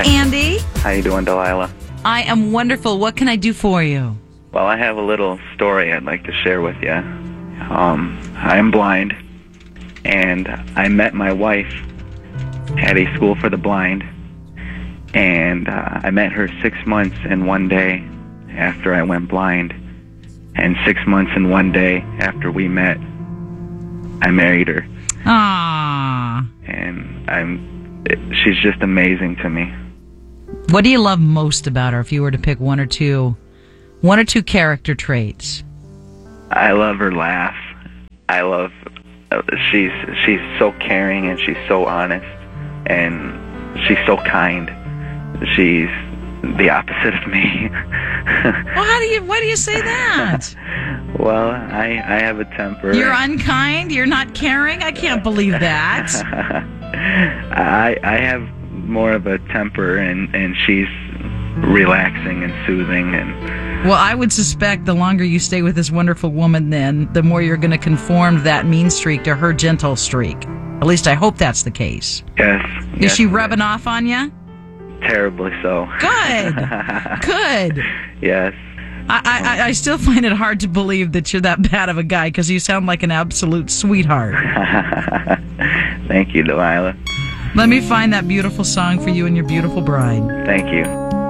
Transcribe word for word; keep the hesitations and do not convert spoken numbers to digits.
Hi, Andy. How you doing, Delilah? I am wonderful. What can I do for you? Well, I have a little story I'd like to share with you. Um, I'm blind, and I met my wife at a school for the blind, and uh, I met her six months and one day after I went blind, and six months and one day after we met, I married her. Ah. And I'm, it, she's just amazing to me. What do you love most about her? If you were to pick one or two, one or two character traits. I love her laugh. I love. Uh, she's she's so caring and she's so honest and she's so kind. She's the opposite of me. Well, how do you? Why do you say that? Well, I I have a temper. You're unkind. You're not caring. I can't believe that. I I have more of a temper, and and she's relaxing and soothing. And well, I would suspect the longer you stay with this wonderful woman, then the more you're going to conform that mean streak to her gentle streak. At least I hope that's the case. Yes. Is yes, she rubbing off on you? Terribly so. Good. Good. Yes. I, I, I still find it hard to believe that you're that bad of a guy because you sound like an absolute sweetheart. Thank you, Delilah. Let me find that beautiful song for you and your beautiful bride. Thank you.